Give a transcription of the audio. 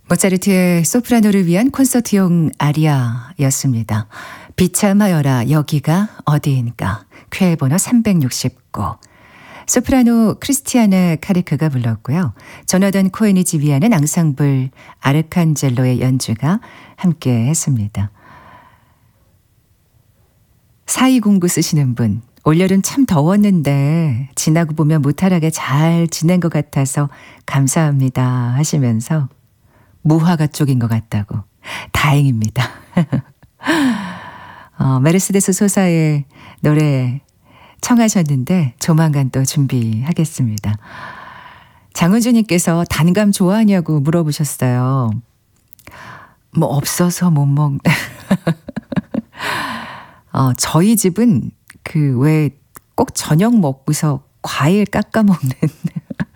모차르트의 소프라노를 위한 콘서트용 아리아였습니다. 비참하여라 여기가 어디인가 쾌 번호 369. 소프라노 크리스티아나 카리크가 불렀고요. 조나단 코엔이 지휘하는 앙상블 아르칸젤로의 연주가 함께 했습니다. 사이공부 쓰시는 분, 올여름 참 더웠는데 지나고 보면 무탈하게 잘 지낸 것 같아서 감사합니다 하시면서 무화과 쪽인 것 같다고. 다행입니다. 메르세데스 소사의 노래 청하셨는데 조만간 또 준비하겠습니다. 장은주님께서 단감 좋아하냐고 물어보셨어요. 뭐 없어서 못 먹... 저희 집은 그 왜 꼭 저녁 먹고서 과일 깎아 먹는